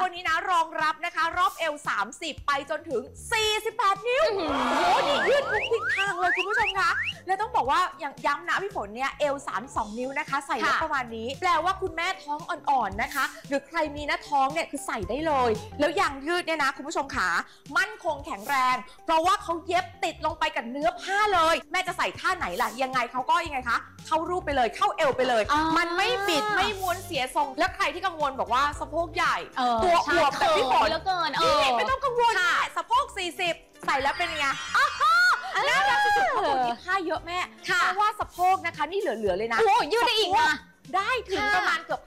ตัวนี้นะรองรับนะคะรอบเอว30ไปจนถึง48นิ้วโอ้โหนี่ยืดทุกทิศทางเลยคุณผู้ชมคะแล้วต้องบอกว่าอย่างย้ำนะพี่ฝนเนี่ยเอว32นิ้วนะคะใส่ได้ประมาณนี้แปลว่าคุณแม่ท้องอ่อนๆนะคะหรือใครมีหน้าท้องเนี่ยคือใส่ได้เลยแล้วยางยืดเนี่ยนะคุณผู้ชมขามั่นคงแข็งแรงเพราะว่าเขาเย็บติดลงไปกับเนื้อผ้าเลยแม่จะใส่ท่าไหนล่ะยังไงเขาก็ยังไงคะเข้ารูปไปเลยเข้าเอวไปเลยมันไม่บิดไม่ม้วนเสียทรงแล้วใครที่กังวลบอกว่าสะโพกใหญ่ตัวอวบแบบพี่ฝนแล้วเกินไม่ต้องกังวลสะโพก40ใส่แล้วเป็นไงน่ารักสุดๆเขาบอกที่ผ้าเยอะแม่เพราะว่าสะโพกนะคะนี่เหลือๆเลยนะโอ้ยืดได้อีกนะได้ถึงประมาณเกือบ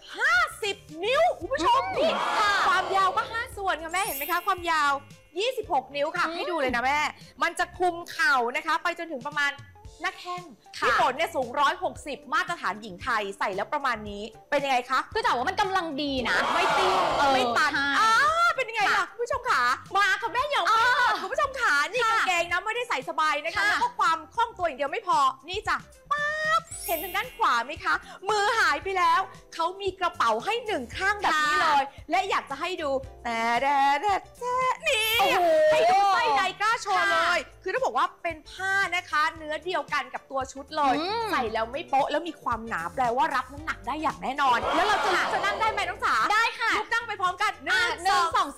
50นิ้วคุณผู้ชมนี่ความยาวก็5ส่วนค่ะแม่เห็นไหมคะความยาว26นิ้วค่ะให้ดูเลยนะแม่มันจะคุมเข่านะคะไปจนถึงประมาณหน้าแข้งพี่ฝนเนี่ยสูง160มาตรฐานหญิงไทยใส่แล้วประมาณนี้เป็นยังไงคะก็แต่ว่ามันกำลังดีนะไม่ตีไม่ตันเป็นยังไงล่ะคุณผู้ชมขามาค่ะแม่อย่างคุณผู้ชมขานี่กางเกงนะไม่ได้ใส่สบายนะคะแล้วก็ความคล่องตัวอย่างเดียวไม่พอนี่จ้ะปั๊บเห็นทางด้านขวาไหมคะมือหายไปแล้วเขามีกระเป๋าให้1ข้างแบบนี้เลยและอยากจะให้ดูแต่นี่ให้ดูไส้ไดก้าโชว์เลยคือต้องบอกว่าเป็นผ้านะคะเนื้อเดียวกันกับตัวชุดเลยใส่แล้วไม่โป๊ะแล้วมีความหนาแปลว่ารับน้ำหนักได้อย่างแน่นอนแล้วเราจะนั่งได้ไหมน้องจ๋าได้ค่ะลุกนั่งไปพร้อมกัน 1 2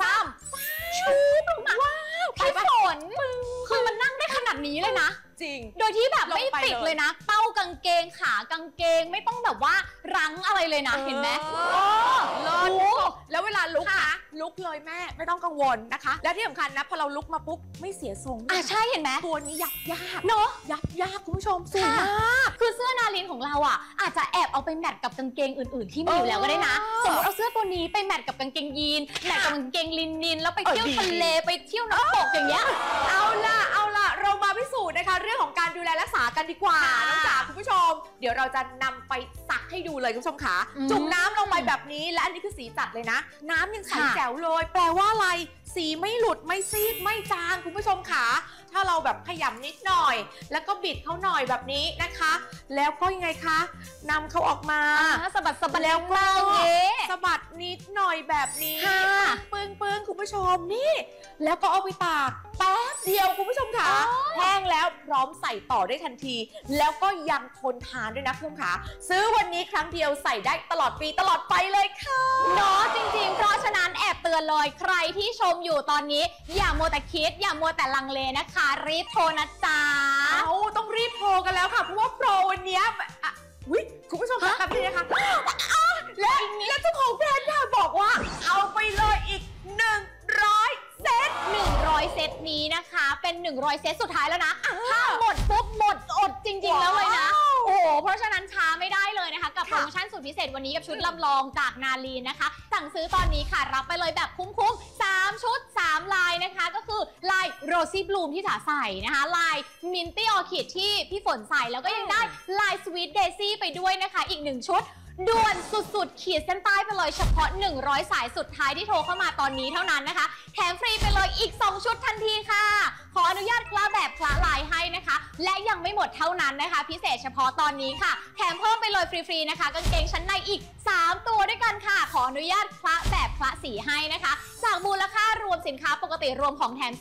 3ชูว้าวพี่ฝนคือมันนั่งได้ขนาดนี้เลยนะจริงโดยที่แบบไม่ติดเลยนะเป้ากางเกงขากางเกงไม่ต้องแบบว่ารั้งอะไรเลยนะเห็นไหมเลิศแล้วเวลาลุกนะลุกเลยแม่ไม่ต้องกังวลนะคะและที่สำคัญนะพอเราลุกมาปุ๊บไม่เสียทรงใช่เห็นไหมตัวนี้ยับยากเนาะยับยากคุณผู้ชมสวยมากคือเสื้อนารินของเราอ่ะอาจจะแอบเอาไปแมทกับกางเกงอื่นๆที่มีอยู่แล้วก็ได้นะสมมติเอาเสื้อตัวนี้ไปแมทกับกางเกงยีนแมทกับกางเกงลินินแล้วไปเที่ยวทะเลไปเที่ยวน้ำตกอย่างเงี้ยเอาล่ะเรามาพิสูจน์นะคะเรื่องของการดูแลรักษากันดีกว่าน้องจ๋าคุณผู้ชมเดี๋ยวเราจะนำไปซักให้ดูเลยคุณผู้ชมขาจุ่มน้ำลงไปแบบนี้และอันนี้คือสีจัดเลยนะน้ำยังใสแจ๋วเลยแปลว่าอะไรสีไม่หลุดไม่ซีดไม่จางคุณผู้ชมขาถ้าเราแบบขยำนิดหน่อยแล้วก็บิดเขาหน่อยแบบนี้นะคะแล้วก็ยังไงคะนำเขาออกมาสะบัดแล้วก็สะบัดนิดหน่อยแบบนี้ปึ้งคุณผู้ชมนี่แล้วก็เอาไปตากแป๊บเดียวคุณผู้ชมค่ะแห้งแล้วพร้อมใส่ต่อได้ทันทีแล้วก็ยังทนทานด้วยนะคุณผู้ชมค่ะซื้อวันนี้ครั้งเดียวใส่ได้ตลอดปีตลอดไปเลยค่ะเนาะจริงๆเพราะฉะนั้นแอบเตือนเลยใครที่ชมอยู่ตอนนี้อย่ามัวแต่คิดอย่ามัวแต่ลังเลนะคะรีบโทรนะจ๊ะต้องรีบโทรกันแล้วค่ะเพราะว่าโปรวันนี้คุณผู้ชมแบบนี้นะคะและเจ้าของแบรนด์ค่ะบอกว่าเอาไปเลยอีก100 เซต 100 เซตนี้นะคะเป็น100 เซตสุดท้ายแล้วนะถ้าหมดปุ๊บหมดอดจริงๆแล้วเลยนะโอ้เพราะฉะนั้นช้าไม่ได้เลยนะคะกับโปรโมชั่นสุดพิเศษวันนี้กับชุดลำลองจากนาลีนนะคะสั่งซื้อตอนนี้ค่ะรับไปเลยแบบคุ้มๆ3ชุด3ลายนะคะก็คือลายโรซี่บลูมที่จ๋าใส่นะคะลายมินตี้ออร์คิดที่พี่ฝนใส่แล้วก็ยังได้ลายสวีทเดซี่ไปด้วยนะคะอีก1ชุดด่วนสุดๆขีดเส้นใต้ไปเลยเฉพาะ100สายสุดท้ายที่โทรเข้ามาตอนนี้เท่านั้นนะคะแถมฟรีไปเลยอีก2ชุดทันทีค่ะขออนุญาตคละแบบคละลายให้นะคะและยังไม่หมดเท่านั้นนะคะพิเศษเฉพาะตอนนี้ค่ะแถมเพิ่มไปเลยฟรีๆนะคะกางเกงชั้นในอีก3ตัวด้วยกันค่ะขออนุญาตคละแบบคละสีให้นะคะจากมูลค่ารวมสินค้าปกติรวมของแถม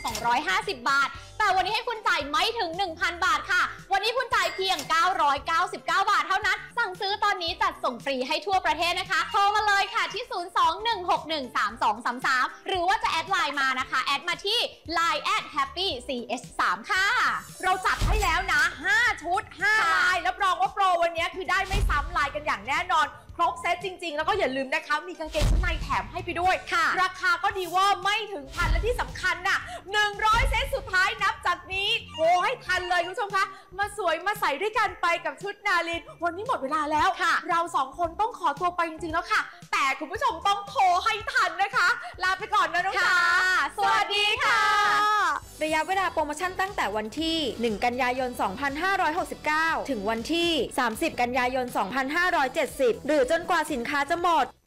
3,250 บาทแต่วันนี้ให้คุณจ่ายไม่ถึง 1,000 บาทค่ะวันนี้คุณจ่ายเพียง999 บาทเท่านั้นสั่งซื้อตอนนี้จัดส่งฟรีให้ทั่วประเทศนะคะโทรมาเลยค่ะที่ 02-161-3233 หรือว่าจะแอดไลน์มานะคะแอดมาที่ line @happycs3 ค่ะเราจัดให้แล้วนะ5ชุด5ลายรับรองว่าโปรวันนี้คือได้ไม่ซ้ำลายกันอย่างแน่นอนครบเซตจริงๆแล้วก็อย่าลืมนะคะมีกางเกงชั้นในแถมให้ไปด้วยราคาก็ดีว่าไม่ถึงพันและที่สำคัญน่ะ100เซตสุดท้ายนับจากนี้โทรให้ทันเลยคุณผู้ชมคะมาสวยมาใส่ด้วยกันไปกับชุดนาลินวันนี้หมดเวลาแล้วเรา2คนต้องขอตัวไปจริงๆแล้วค่ะแต่คุณผู้ชมต้องโทรให้ทันนะคะลาไปก่อนนะน้องจ๋าสวัสดีค่ะระยะเวลาโปรโมชั่นตั้งแต่วันที่1กันยายน2569ถึงวันที่30กันยายน2570หรือจนกว่าสินค้าจะหมด